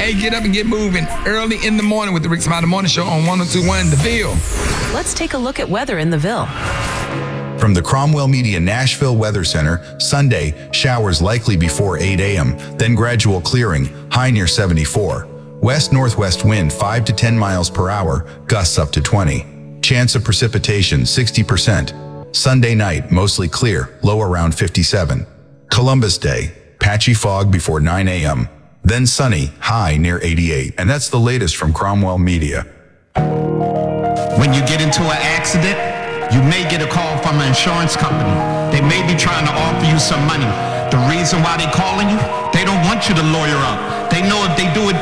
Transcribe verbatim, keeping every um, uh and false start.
Hey, get up and get moving early in the morning with the Rick Smiley Morning Show on one oh two point one The Ville. Let's take a look at weather in the Ville. From the Cromwell Media Nashville Weather Center, Sunday, showers likely before eight a.m., then gradual clearing, high near seventy-four. West-northwest wind five to ten miles per hour, gusts up to twenty. Chance of precipitation sixty percent. Sunday night, mostly clear, low around fifty-seven. Columbus Day, patchy fog before nine a.m., then sunny, high near eighty-eight. And that's the latest from Cromwell Media. When you get into an accident, you may get a call from an insurance company. They may be trying to offer you some money. The reason why they're calling you, they don't want you to lawyer up. They know if they do it